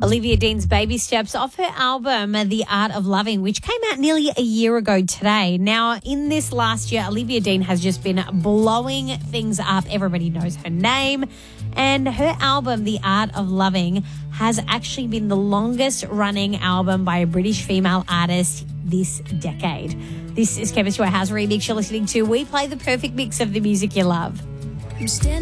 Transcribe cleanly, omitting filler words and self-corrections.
Olivia Dean's Baby Steps off her album, The Art of Loving, which came out nearly a year ago today. Now, in this last year, Olivia Dean has just been blowing things up. Everybody knows her name. And her album, The Art of Loving, has actually been the longest running album by a British female artist this decade. This is Chemistry House Remix you're listening to. We play the perfect mix of the music you love. I'm standing